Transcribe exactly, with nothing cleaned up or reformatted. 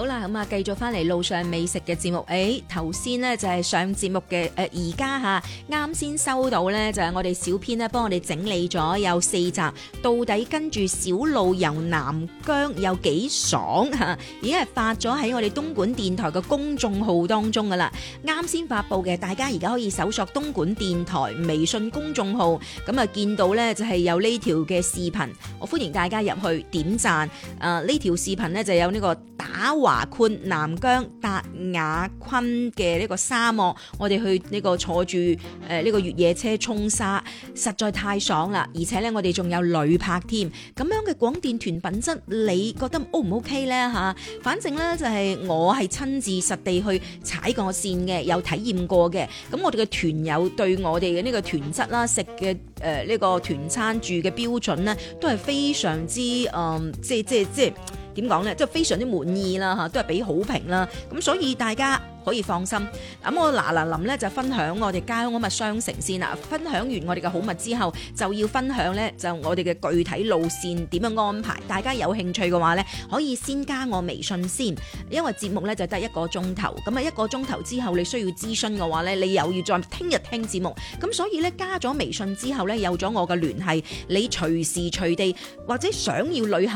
好啦，咁啊，繼續翻嚟路上美食嘅節目。誒，頭先呢就係上節目嘅誒，而家嚇啱先收到呢，就係我哋小編呢幫我哋整理咗有四集，到底跟住小路遊南疆有幾爽嚇，已經係發咗喺我哋東莞電台嘅公眾號當中噶啦。啱先發布嘅，大家而家可以搜索東莞電台微信公眾號，咁啊見到呢就係有呢條嘅視頻，我歡迎大家入去點讚。誒呢條視頻呢就有呢個打華昆南疆達雅昆嘅呢個沙漠，我哋去呢個坐住誒呢個越野車衝沙，實在太爽啦！而且呢，我哋仲有旅拍添，咁樣嘅廣電團品質，你覺得 O 唔 OK 呢？嚇？反正呢，就係我係親自實地去踩過線嘅，有體驗過嘅。咁我哋嘅團友對我哋嘅呢個團質啦、食嘅誒呢個團餐住嘅標準呢，都係非常之誒、呃，即係即係即係。點講呢？即係非常之滿意啦嚇，都係俾好評啦。咁所以大家可以放心。咁我嗱嗱臨咧就分享我哋家鄉好物商城先啦。分享完我哋嘅好物之後，就要分享咧就我哋嘅具體路線點樣安排。大家有興趣嘅話咧，可以先加我微信先，因為節目咧就得一個鐘頭。咁啊一個鐘頭之後你需要諮詢嘅話咧，你又要再聽日聽節目。咁所以咧加咗微信之後咧，有咗我嘅聯繫，你隨時隨地或者想要旅行。